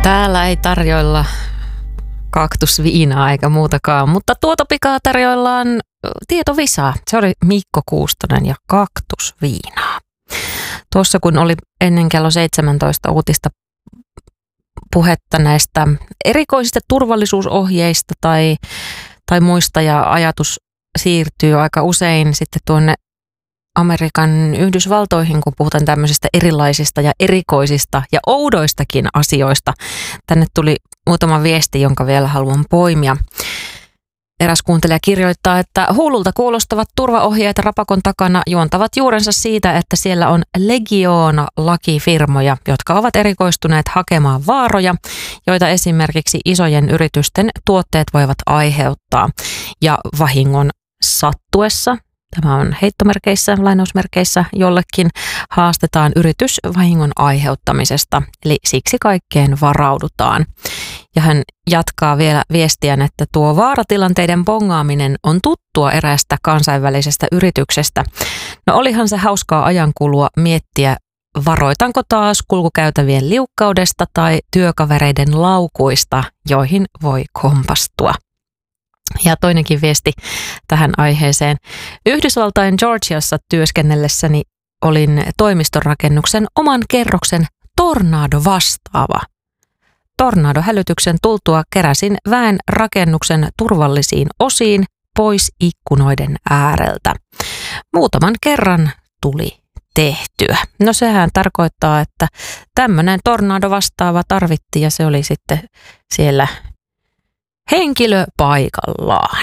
Täällä ei tarjoilla kaktusviinaa eikä muutakaan, mutta tuota pikaa tarjoillaan tietovisaa. Se oli Mikko Kuustonen ja kaktusviinaa. Tuossa kun oli ennen kello 17 uutista puhetta näistä erikoisista turvallisuusohjeista tai muista ja ajatus siirtyy aika usein sitten tuonne Amerikan Yhdysvaltoihin, kun puhutaan tämmöisistä erilaisista ja erikoisista ja oudoistakin asioista. Tänne tuli muutama viesti, jonka vielä haluan poimia. Eräs kuuntelija kirjoittaa, että huululta kuulostavat turvaohjeet rapakon takana juontavat juurensa siitä, että siellä on legioona lakifirmoja, jotka ovat erikoistuneet hakemaan vaaroja, joita esimerkiksi isojen yritysten tuotteet voivat aiheuttaa. Ja vahingon sattuessa, tämä on heittomerkeissä, lainausmerkeissä, jollekin haastetaan yritys vahingon aiheuttamisesta, eli siksi kaikkeen varaudutaan. Ja hän jatkaa vielä viestiään, että tuo vaaratilanteiden bongaaminen on tuttua eräästä kansainvälisestä yrityksestä. No olihan se hauskaa ajankulua miettiä, varoitanko taas kulkukäytävien liukkaudesta tai työkavereiden laukuista, joihin voi kompastua. Ja toinenkin viesti tähän aiheeseen. Yhdysvaltain Georgiassa työskennellessäni olin toimistorakennuksen oman kerroksen tornado vastaava. Tornadohälytyksen tultua keräsin väen rakennuksen turvallisiin osiin pois ikkunoiden ääreltä. Muutaman kerran tuli tehtyä. No sehän tarkoittaa, että tämmöinen tornado vastaava tarvittiin ja se oli sitten siellä henkilö paikallaan.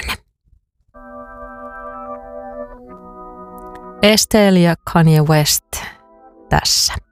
Estelle ja Kanye West tässä.